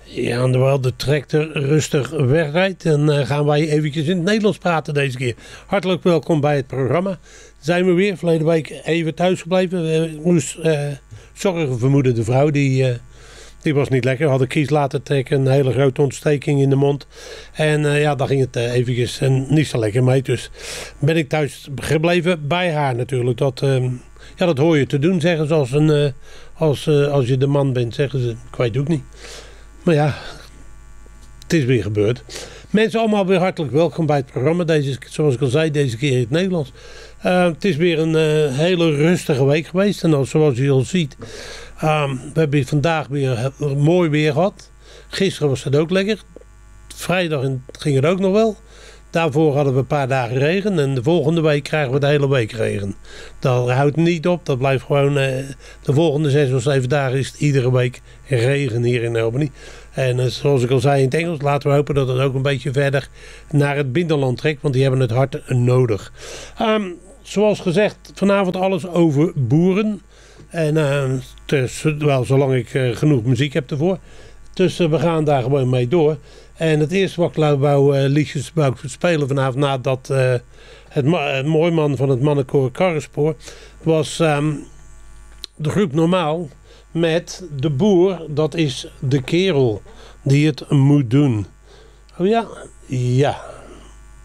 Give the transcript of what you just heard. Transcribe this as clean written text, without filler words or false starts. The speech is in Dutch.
Ja, en terwijl de tractor rustig wegrijdt, dan gaan wij eventjes in het Nederlands praten deze keer. Hartelijk welkom bij het programma. Zijn we weer, verleden week even thuis gebleven. Ik moest zorgen voor moeder de vrouw, die was niet lekker. Had een kies laten trekken, een hele grote ontsteking in de mond. En ja, daar ging het eventjes niet zo lekker mee. Dus ben ik thuis gebleven bij haar natuurlijk. Dat hoor je te doen, zeggen ze als je de man bent, zeggen ze. Ik weet het ook niet. Maar ja, het is weer gebeurd. Mensen allemaal weer hartelijk welkom bij het programma. Zoals ik al zei, deze keer in het Nederlands. Het is weer een hele rustige week geweest. En zoals je al ziet, we hebben vandaag weer mooi weer gehad. Gisteren was het ook lekker. Vrijdag ging het ook nog wel. Daarvoor hadden we een paar dagen regen. En de volgende week krijgen we de hele week regen. Dat houdt niet op. Dat blijft gewoon... de volgende 6 of 7 dagen is het iedere week regen hier in Albany. En zoals ik al zei in het Engels, laten we hopen dat het ook een beetje verder naar het binnenland trekt. Want die hebben het hard nodig. Zoals gezegd, vanavond alles over boeren. En zolang ik genoeg muziek heb ervoor. Dus we gaan daar gewoon mee door. En het eerste wat ik liedjes wou spelen vanavond, nadat het mooi man van het mannenkoor Karrenspoor, was de groep Normaal met de boer, dat is de kerel die het moet doen. Oh ja? Ja.